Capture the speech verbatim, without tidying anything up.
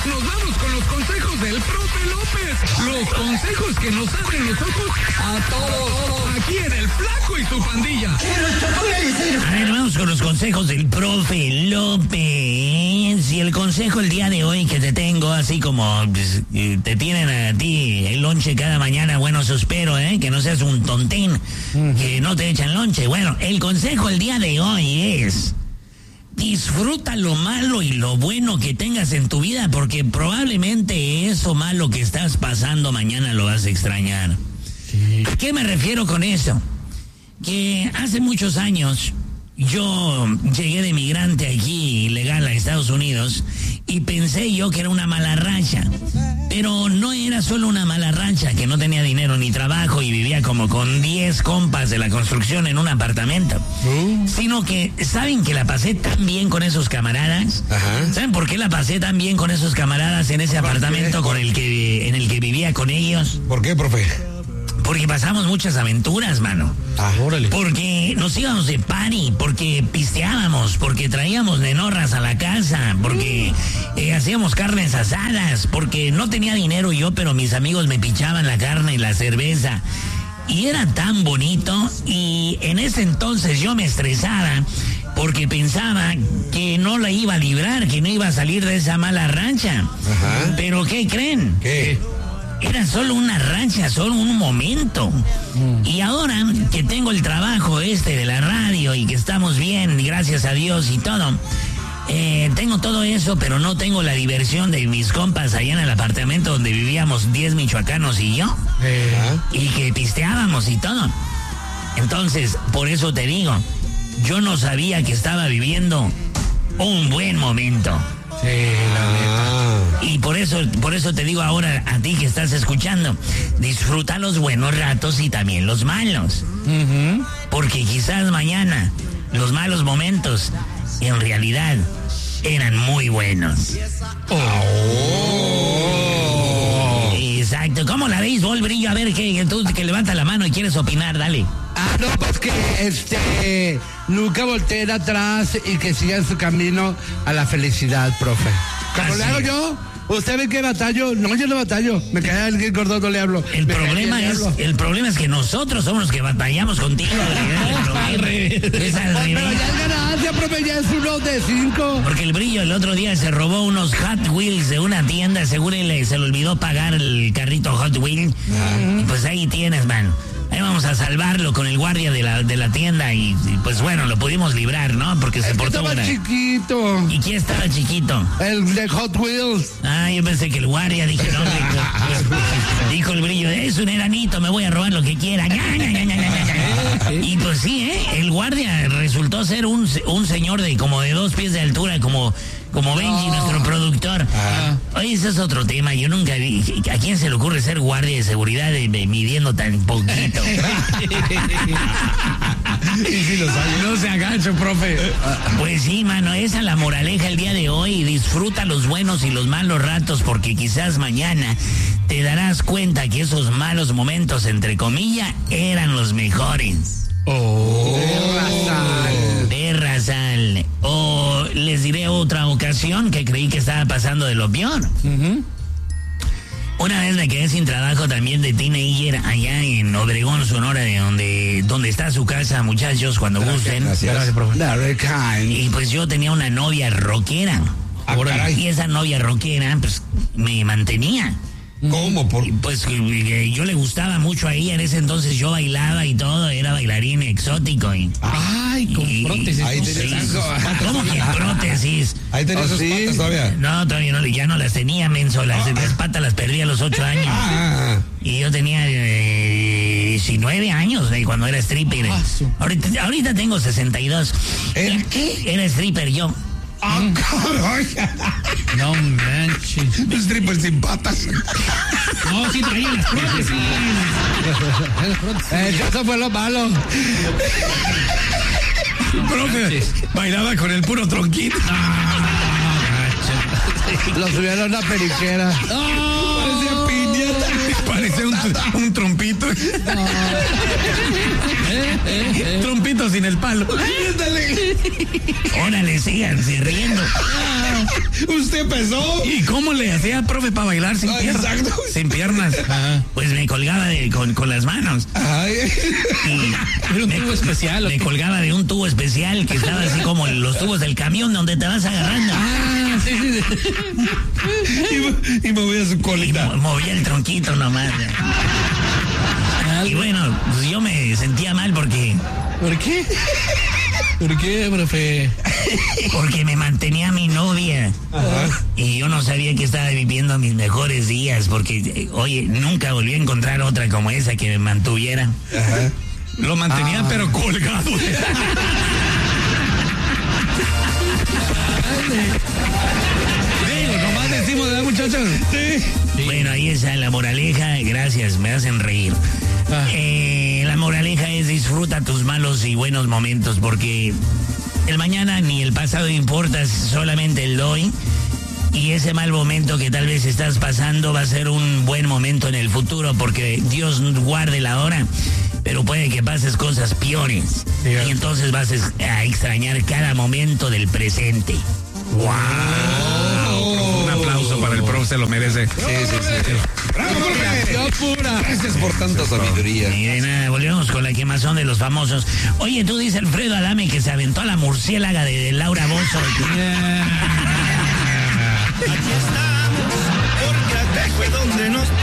nos vamos con los consejos del profe López. Los consejos que nos abren los ojos a todos. Aquí en El Flaco y su pandilla. A ver, vamos con los consejos del profe López. Y el consejo el día de hoy que te tengo, así como pues, te tienen a ti el lonche cada mañana, bueno, eso espero, ¿eh? Que no seas un tontín, uh-huh. que no te echan lonche. Bueno, el consejo el día de hoy es: disfruta lo malo y lo bueno que tengas en tu vida, porque probablemente eso malo que estás pasando mañana lo vas a extrañar. Sí. ¿A qué me refiero con eso? Que hace muchos años yo llegué de migrante aquí ilegal a Estados Unidos y pensé yo que era una mala racha, pero no era solo una mala racha, que no tenía dinero ni trabajo y vivía como con diez compas de la construcción en un apartamento, uh. sino que ¿saben que la pasé tan bien con esos camaradas? Ajá. ¿Saben por qué la pasé tan bien con esos camaradas en ese apartamento con el que, en el que vivía con ellos? ¿Por qué, profe? Porque pasamos muchas aventuras, mano. Ah, órale. Porque nos íbamos de party, porque pisteábamos, porque traíamos nenorras a la casa, porque eh, hacíamos carnes asadas, porque no tenía dinero yo, pero mis amigos me pichaban la carne y la cerveza. Y era tan bonito, y en ese entonces yo me estresaba porque pensaba que no la iba a librar, que no iba a salir de esa mala rancha. Ajá. Pero ¿qué creen? ¿Qué? Era solo una rancha, solo un momento. Mm. Y ahora que tengo el trabajo este de la radio y que estamos bien, gracias a Dios y todo, eh, tengo todo eso, pero no tengo la diversión de mis compas allá en el apartamento donde vivíamos diez michoacanos y yo. Eh. Y que pisteábamos y todo. Entonces, por eso te digo, yo no sabía que estaba viviendo un buen momento. Sí, la neta. Y por eso, por eso te digo ahora a ti que estás escuchando, disfruta los buenos ratos y también los malos. Uh-huh. Porque quizás mañana los malos momentos en realidad eran muy buenos. Oh. Exacto. ¿Cómo la veis, Vol Brillo? A ver, que, tú que levanta la mano y quieres opinar, dale. Ah, no, pues que este nunca volteen atrás y que sigan su camino a la felicidad, profe. ¿Cómo le hago yo? ¿Usted ve que batallo? No, yo no batallo. Me cae alguien gordo, no le hablo. El problema es, el problema es que nosotros somos los que batallamos contigo. Al revés. Es al revés. Pero ya es ganancia, profe, ya es uno de cinco. Porque el Brillo el otro día se robó unos Hot Wheels de una tienda, seguro le, se le olvidó pagar el carrito Hot Wheels. Uh-huh. Y pues ahí tienes, man. Ahí vamos a salvarlo con el guardia de la de la tienda y, y pues bueno, lo pudimos librar, ¿no? Porque se el portó estaba una... chiquito. ¿Y quién estaba chiquito? El de Hot Wheels. Ah, yo pensé que el guardia, dije, no, dijo, dijo el Brillo, es un enanito, me voy a robar lo que quiera. Y pues sí, ¿eh? El guardia resultó ser un, un señor de como de dos pies de altura, como... Como Benji, oh. nuestro productor. Ah. Oye, ese es otro tema. Yo nunca vi. ¿A quién se le ocurre ser guardia de seguridad de, de, midiendo tan poquito? Y si los hay, no se agacho, profe. Pues sí, mano, esa es la moraleja el día de hoy. Disfruta los buenos y los malos ratos, porque quizás mañana te darás cuenta que esos malos momentos, entre comillas, eran los mejores. Oh. De Razal. De Razal. O les diré otra ocasión que creí que estaba pasando de lo peor. Uh-huh. Una vez me quedé sin trabajo también de teenager allá en Obregón, Sonora, de donde, donde está su casa, muchachos, cuando gracias, gusten. Gracias, gracias, profe. Y pues yo tenía una novia rockera. Ah, y esa novia rockera, pues, me mantenía. ¿Cómo? Por... Pues eh, yo le gustaba mucho a ella, en ese entonces yo bailaba y todo, era bailarín exótico. Y, Ay, con y, prótesis. Ahí sí. ¿Cómo que prótesis? Ahí tenías ¿Oh, sus sí? patas todavía. No, todavía no, ya no las tenía, menso, las, ah. las patas las perdí a los ocho años. Ah. Y yo tenía eh, diecinueve años eh, cuando era stripper. Ah, ahorita, ahorita tengo sesenta y dos. ¿El qué? Era stripper yo. ¡Ah, caray! No manches. Stripper sin patas. No, sí traía las prótesis. eh, eso fue lo malo. Profe, bailaba con el puro tronquito. Lo subieron a una periquera. Parecía piñata. Parece un, un trompito. Trompito sin el palo. Órale, síganse riendo. Usted pesó. ¿Y cómo le hacía, profe, para bailar sin Ah, piernas? exacto. Sin piernas. Ajá. Pues me colgaba de, con, con las manos. Ay. Y Era un me, tubo especial, ¿o me qué? colgaba de un tubo especial que estaba así como los tubos del camión donde te vas agarrando. Ah, sí, sí, sí. Y, y movía su Y colita. mo- movía el tronquito nomás. Y bueno, pues yo me sentía mal porque, ¿Por qué? ¿Por qué, profe? porque me mantenía mi novia. Y yo no sabía que estaba viviendo mis mejores días porque, eh, oye, nunca volví a encontrar otra como esa que me mantuviera. Ajá. Lo mantenía, pero colgado. Digo, nomás decimos, ¿verdad, muchachos? Sí. Bueno, ahí está la moraleja. Gracias, me hacen reír. Ah. Eh, la moraleja es disfruta tus malos y buenos momentos porque el mañana ni el pasado importa, solamente el hoy. Y ese mal momento que tal vez estás pasando va a ser un buen momento en el futuro porque Dios guarde la hora, pero puede que pases cosas peores. Sí, y entonces vas a extrañar cada momento del presente. ¡Wow! Un aplauso para el profe, se lo merece. Sí, sí, sí. ¡Bravo, profe! Gracias por tanta sabiduría. Y de nada, volvemos con la quemazón de los famosos. Oye, tú dices Alfredo Adame que se aventó a la murciélaga de, de Laura Bozzo. Aquí estamos, porque acá fue donde nos